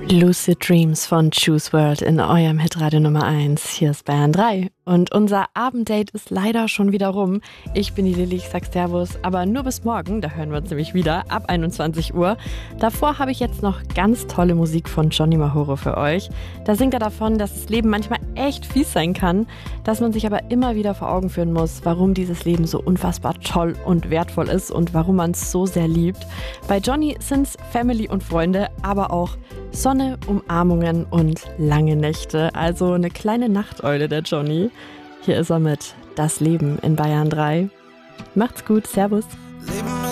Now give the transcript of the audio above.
Lucid Dreams von Juice WRLD in eurem Hitradio Nummer 1. Hier ist Bayern 3. Und unser Abenddate ist leider schon wieder rum. Ich bin die Lilly, ich sag Servus, aber nur bis morgen, da hören wir uns nämlich wieder, ab 21 Uhr. Davor habe ich jetzt noch ganz tolle Musik von Johnny Mahoro für euch. Da singt er davon, dass das Leben manchmal echt fies sein kann, dass man sich aber immer wieder vor Augen führen muss, warum dieses Leben so unfassbar toll und wertvoll ist und warum man es so sehr liebt. Bei Johnny sind's Family und Freunde, aber auch Sonne, Umarmungen und lange Nächte. Also eine kleine Nachteule, der Johnny. Hier ist er mit Das Leben in Bayern 3. Macht's gut, Servus. Leben